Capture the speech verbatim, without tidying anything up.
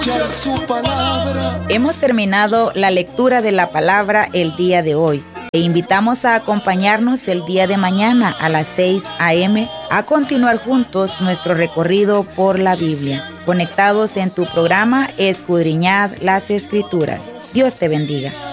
Su palabra. Hemos terminado la lectura de la palabra el día de hoy. Te invitamos a acompañarnos el día de mañana a las seis a eme a continuar juntos nuestro recorrido por la Biblia. Conectados en tu programa Escudriñad las Escrituras. Dios te bendiga.